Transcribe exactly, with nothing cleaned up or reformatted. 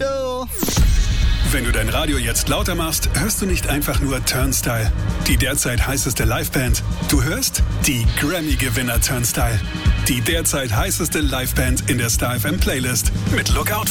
Hallo. Wenn du dein Radio jetzt lauter machst, hörst du nicht einfach nur Turnstile, die derzeit heißeste Liveband. Du hörst die Grammy-Gewinner Turnstile, die derzeit heißeste Liveband in der Star F M Playlist mit Lookout